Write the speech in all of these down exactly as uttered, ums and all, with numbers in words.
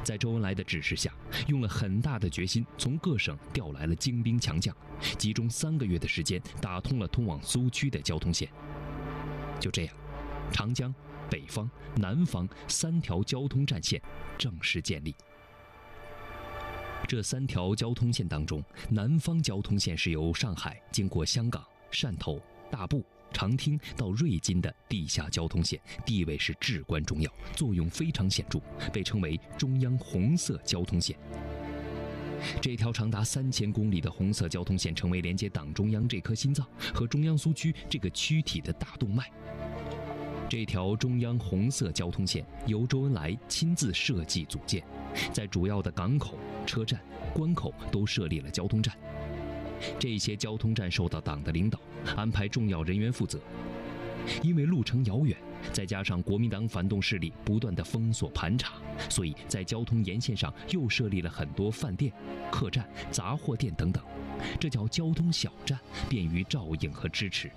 在周恩来的指示下，用了很大的决心，从各省调来了精兵强将，集中三个月的时间，打通了通往苏区的交通线。就这样，长江、北方、南方三条交通战线正式建立。这三条交通线当中，南方交通线是由上海经过香港、汕头、大埔、长汀到瑞金的地下交通线，地位是至关重要，作用非常显著，被称为中央红色交通线。这条长达三千公里的红色交通线，成为连接党中央这颗心脏和中央苏区这个躯体的大动脉。这条中央红色交通线由周恩来亲自设计组建，在主要的港口、车站、关口都设立了交通站。这些交通站受到党的领导，安排重要人员负责。因为路程遥远，再加上国民党反动势力不断的封锁盘查，所以在交通沿线上又设立了很多饭店、客栈、杂货店等等，这叫交通小站，便于照应和支持。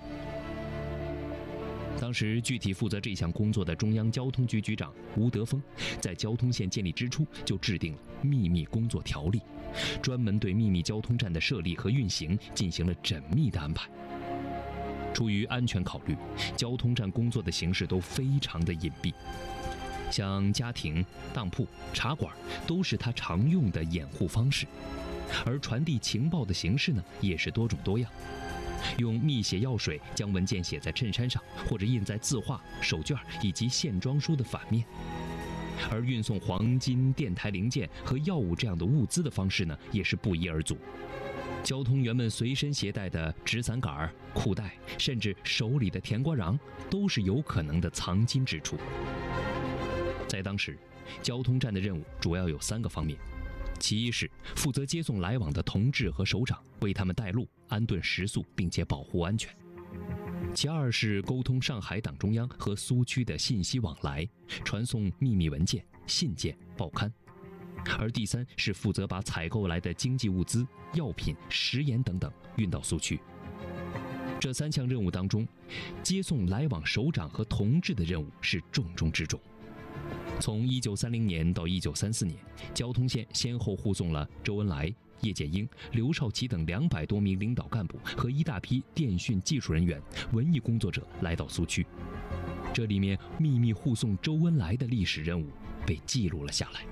当时具体负责这项工作的中央交通局局长吴德峰，在交通线建立之初就制定了秘密工作条例，专门对秘密交通站的设立和运行进行了缜密的安排。出于安全考虑，交通站工作的形式都非常的隐蔽，像家庭、当铺、茶馆都是他常用的掩护方式，而传递情报的形式呢，也是多种多样。用密写药水将文件写在衬衫上，或者印在字画、手绢以及线装书的反面。而运送黄金、电台零件和药物这样的物资的方式呢，也是不一而足。交通员们随身携带的纸伞杆、裤带，甚至手里的甜瓜瓤，都是有可能的藏金之处。在当时，交通站的任务主要有三个方面。其一是负责接送来往的同志和首长，为他们带路、安顿食宿，并且保护安全。其二是沟通上海党中央和苏区的信息往来，传送秘密文件、信件、报刊。而第三是负责把采购来的经济物资、药品、食盐等等运到苏区。这三项任务当中，接送来往首长和同志的任务是重中之重。从一九三零年到一九三四年，交通线先后护送了周恩来、叶剑英、刘少奇等两百多名领导干部和一大批电讯技术人员、文艺工作者来到苏区。这里面秘密护送周恩来的历史任务被记录了下来。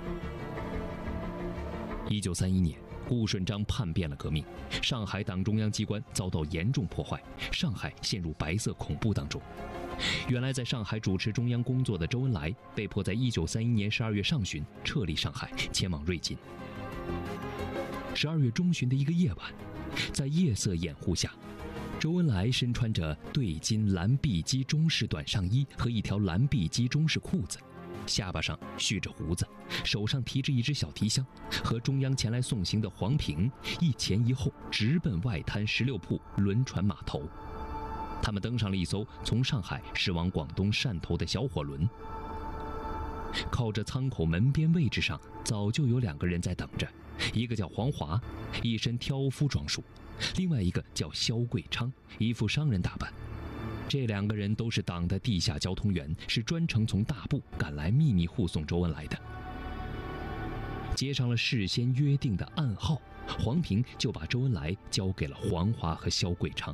一九三一年，顾顺章叛变了革命，上海党中央机关遭到严重破坏，上海陷入白色恐怖当中。原来在上海主持中央工作的周恩来，被迫在一九三一年十二月上旬撤离上海，前往瑞金。十二月中旬的一个夜晚，在夜色掩护下，周恩来身穿着对襟蓝碧基中式短上衣和一条蓝碧基中式裤子，下巴上蓄着胡子，手上提着一只小提箱，和中央前来送行的黄平一前一后，直奔外滩十六铺轮船码头。他们登上了一艘从上海驶往广东汕头的小火轮。靠着舱口门边位置上，早就有两个人在等着，一个叫黄华，一身挑夫装束；另外一个叫萧贵昌，一副商人打扮。这两个人都是党的地下交通员，是专程从大埠赶来秘密护送周恩来的。接上了事先约定的暗号，黄平就把周恩来交给了黄华和萧贵昌。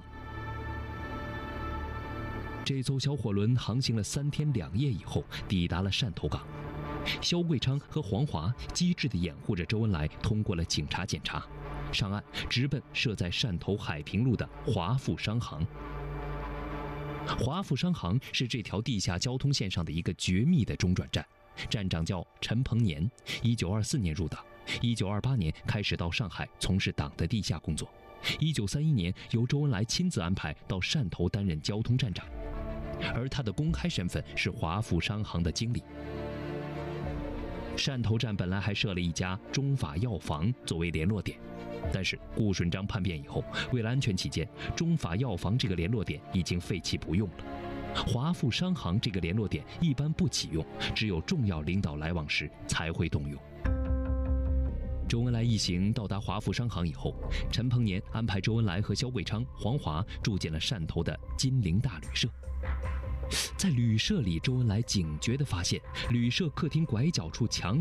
这艘小火轮航行了三天两夜以后，抵达了汕头港。萧贵昌和黄华机智地掩护着周恩来通过了警察检查，上岸直奔设在汕头海平路的华富商行。华富商行是这条地下交通线上的一个绝密的中转站，站长叫陈鹏年，一九二四年入党，一九二八年开始到上海从事党的地下工作，一九三一年由周恩来亲自安排到汕头担任交通站长。而他的公开身份是华富商行的经理。汕头站本来还设了一家中法药房作为联络点，但是顾顺章叛变以后，为了安全起见，中法药房这个联络点已经废弃不用了。华富商行这个联络点一般不启用，只有重要领导来往时才会动用。周恩来一行到达华富商行以后，陈鹏年安排周恩来和萧贵昌、黄华住进了汕头的金陵大旅社。在旅社里，周恩来警觉地发现，旅社客厅拐角处墙